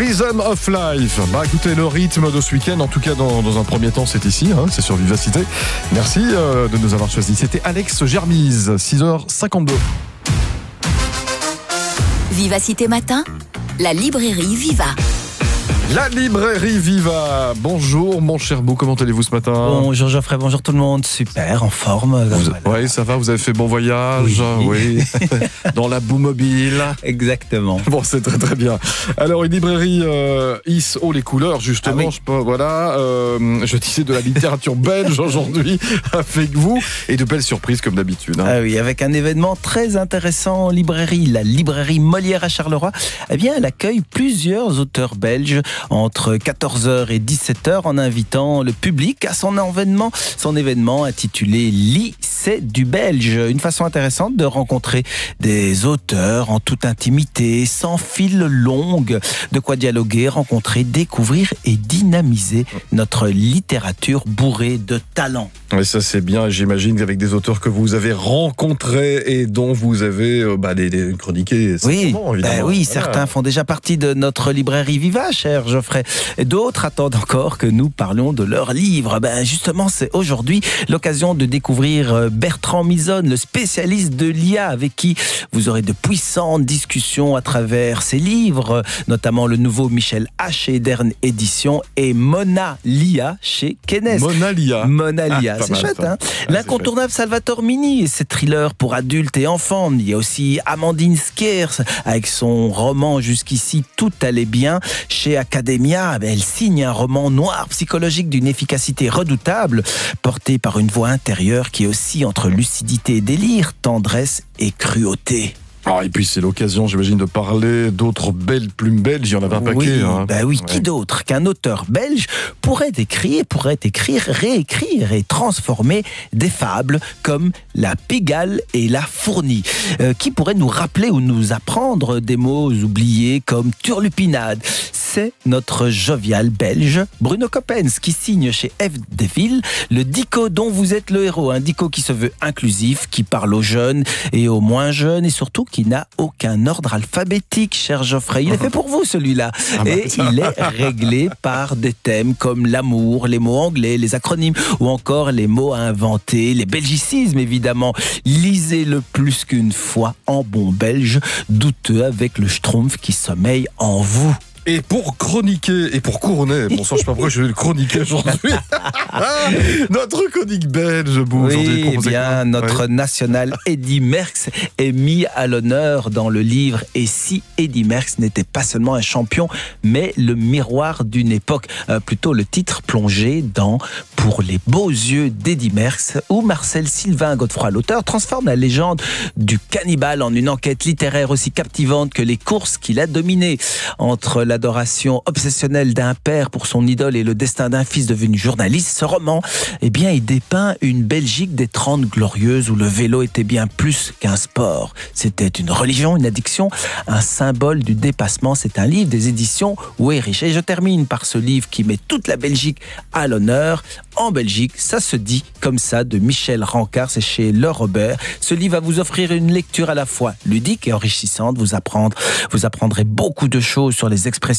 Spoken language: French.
Rhythm of Life. Bah écoutez, le rythme de ce week-end, en tout cas dans un premier temps, c'est ici, c'est sur Vivacité. Merci de nous avoir choisis. C'était Alex Germise, 6h52. Vivacité Matin, la librairie Viva. La librairie Viva. Bonjour mon cher Beau, comment allez-vous ce matin ? Bonjour Geoffrey, bonjour tout le monde. Super, en forme. Oui, ça va, vous avez fait bon voyage ? Oui. Dans la boue mobile. Exactement. Bon, c'est très très bien. Alors, une librairie hisse haut les couleurs, justement. Je disais de la littérature belge aujourd'hui avec vous. Et de belles surprises comme d'habitude. Ah oui, avec un événement très intéressant en librairie. La librairie Molière à Charleroi, eh bien, elle accueille plusieurs auteurs belges entre 14h et 17h en invitant le public à son événement intitulé Lycée du Belge. Une façon intéressante de rencontrer des auteurs en toute intimité, sans fil longue, de quoi dialoguer, rencontrer, découvrir et dynamiser notre littérature bourrée de talent. Et ça c'est bien, j'imagine qu'avec des auteurs que vous avez rencontrés et dont vous avez les chroniqués. Oui, voilà. Certains font déjà partie de notre librairie Viva, cher Geoffrey. Et d'autres attendent encore que nous parlions de leurs livres. Justement, c'est aujourd'hui l'occasion de découvrir Bertrand Misonne, le spécialiste de l'IA, avec qui vous aurez de puissantes discussions à travers ses livres, notamment le nouveau Michel H. chez Edern Éditions et Mona Lia chez Kenes. Mona Lia. C'est chouette, hein. L'incontournable Salvatore Mini et ses thrillers pour adultes et enfants. Il y a aussi Amandine Skiers avec son roman Jusqu'ici tout allait bien chez Academia. Elle signe un roman noir psychologique d'une efficacité redoutable, porté par une voix intérieure qui oscille entre lucidité et délire, tendresse et cruauté. Et puis c'est l'occasion, j'imagine, de parler d'autres belles plumes belges. Il y en avait un paquet. Qui d'autre qu'un auteur belge pourrait écrire, réécrire et transformer des fables comme la Pigalle et la Fournie, qui pourrait nous rappeler ou nous apprendre des mots oubliés comme turlupinade. C'est notre jovial belge Bruno Coppens qui signe chez F. Deville le Dico dont vous êtes le héros. Un Dico qui se veut inclusif, qui parle aux jeunes et aux moins jeunes et surtout qui n'a aucun ordre alphabétique, cher Geoffrey. Il est fait pour vous celui-là. Et il est réglé par des thèmes comme l'amour, les mots anglais, les acronymes ou encore les mots à inventer, les belgicismes évidemment. Lisez-le plus qu'une fois en bon belge, douteux avec le schtroumpf qui sommeille en vous. Et pour chroniquer et pour couronner, bon sang, je sais pas pourquoi je vais le chroniquer aujourd'hui. Notre chronique belge, notre national Eddy Merckx est mis à l'honneur dans le livre Et si Eddy Merckx n'était pas seulement un champion, mais le miroir d'une époque. Plutôt le titre plongé dans Pour les beaux yeux d'Eddy Merckx, où Marcel Sylvain Godefroy, l'auteur, transforme la légende du cannibale en une enquête littéraire aussi captivante que les courses qu'il a dominées. Entre l'adoration obsessionnelle d'un père pour son idole et le destin d'un fils devenu journaliste, ce roman, il dépeint une Belgique des 30 glorieuses où le vélo était bien plus qu'un sport. C'était une religion, une addiction, un symbole du dépassement. C'est un livre des éditions Weyrich. Et je termine par ce livre qui met toute la Belgique à l'honneur. En Belgique, ça se dit comme ça, de Michel Rancard, c'est chez Le Robert. Ce livre va vous offrir une lecture à la fois ludique et enrichissante. Vous apprendrez beaucoup de choses sur les expressions